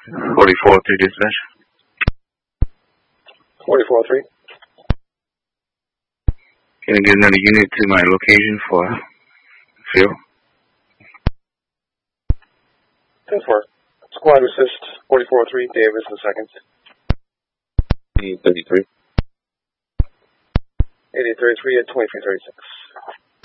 4403 dispatch. 4403. Can I get another unit to my location for fuel? 10-4. Squad assist, 4403, Davis in seconds. 833. 8833 at 2336.